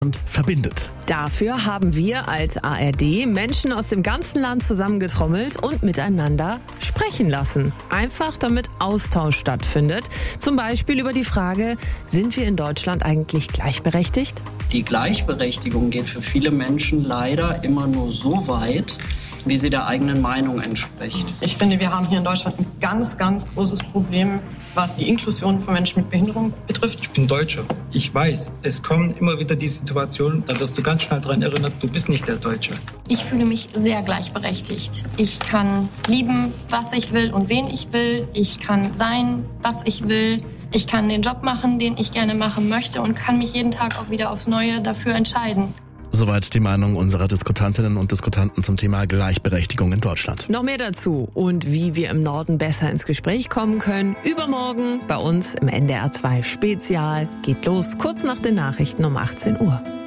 und verbindet. Dafür haben wir als ARD Menschen aus dem ganzen Land zusammengetrommelt und miteinander sprechen lassen. Einfach damit Austausch stattfindet. Zum Beispiel über die Frage, sind wir in Deutschland eigentlich gleichberechtigt? Die Gleichberechtigung geht für viele Menschen leider immer nur so weit, wie sie der eigenen Meinung entspricht. Ich finde, wir haben hier in Deutschland ein ganz, ganz großes Problem, was die Inklusion von Menschen mit Behinderung betrifft. Ich bin Deutscher. Ich weiß, es kommen immer wieder die Situationen, da wirst du ganz schnell daran erinnert, du bist nicht der Deutsche. Ich fühle mich sehr gleichberechtigt. Ich kann lieben, was ich will und wen ich will. Ich kann sein, was ich will. Ich kann den Job machen, den ich gerne machen möchte und kann mich jeden Tag auch wieder aufs Neue dafür entscheiden. Soweit die Meinung unserer Diskutantinnen und Diskutanten zum Thema Gleichberechtigung in Deutschland. Noch mehr dazu und wie wir im Norden besser ins Gespräch kommen können, übermorgen bei uns im NDR 2 Spezial. Geht los kurz nach den Nachrichten um 18 Uhr.